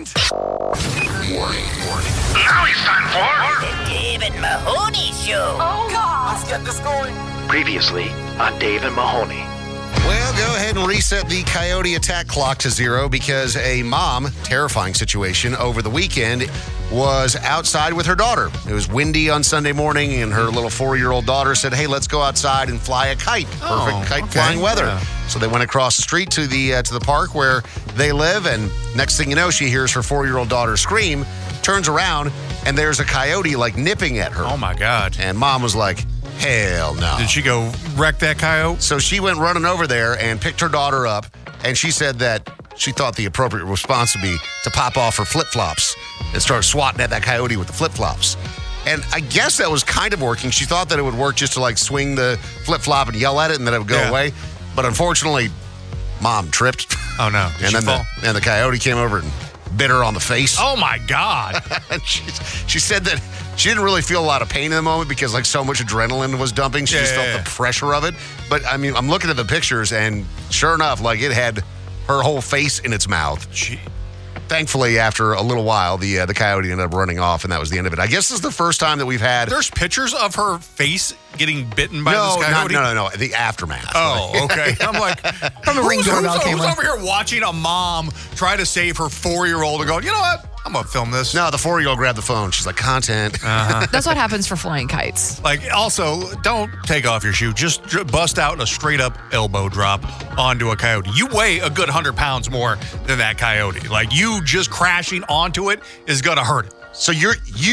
mind? Warning. Now it's time for The Dave and Mahoney Show. Oh, God. Let's get this going. Previously on Dave and Mahoney. Well, go ahead and reset the coyote attack clock to 0 because a mom, terrifying situation, over the weekend was outside with her daughter. It was windy on Sunday morning, and her little 4-year-old daughter said, hey, let's go outside and fly a kite. Perfect kite flying weather. Yeah. So they went across the street to the park where they live, and next thing you know, she hears her 4-year-old daughter scream, turns around, and there's a coyote, like, nipping at her. Oh, my God. And mom was like, hell no. Did she go wreck that coyote? So she went running over there and picked her daughter up, and she said that she thought the appropriate response would be to pop off her flip-flops and start swatting at that coyote with the flip-flops. And I guess that was kind of working. She thought that it would work just to, like, swing the flip-flop and yell at it and then it would go away. But unfortunately, mom tripped. Oh, no. Did she fall? And the coyote came over and bit her on the face. Oh, my God. She said that she didn't really feel a lot of pain in the moment because, like, so much adrenaline was dumping. She just felt the pressure of it. But, I mean, I'm looking at the pictures, and sure enough, like, it had her whole face in its mouth. Thankfully, after a little while, the coyote ended up running off, and that was the end of it. I guess this is the first time that we've had... There's pictures of her face getting bitten by this coyote? No. The aftermath. Oh, okay. I'm like... From the ring doorbell came who's on. over here watching a mom try to save her 4-year-old and going, you know what? I'm going to film this. No, the 4-year-old grabbed the phone. She's like, content. That's what happens for flying kites. Like, also, don't take off your shoe. Just bust out a straight-up elbow drop onto a coyote. You weigh a good 100 pounds more than that coyote. Like, you just crashing onto it is going to hurt it. So you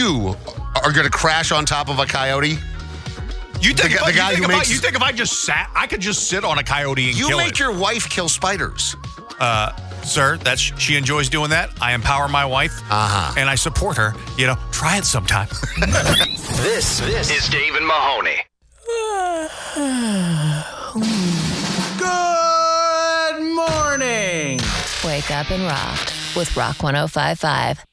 are going to crash on top of a coyote? You think, You if I just sat, I could just sit on a coyote and kill it. You make your wife kill spiders. Sir, she enjoys doing that. I empower my wife, and I support her. You know, try it sometime. This is Dave and Mahoney. Good morning. Wake up and rock with Rock 105.5.